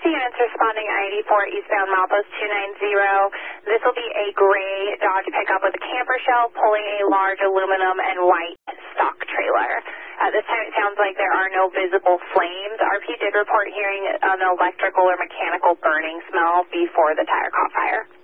units responding I-84 eastbound Malpos 290. This will be a gray Dodge pickup with a camper shell pulling a large aluminum and white stock trailer. At this time, it sounds like there are no visible flames. RP did report hearing an electrical or mechanical burning smell before the tire caught fire.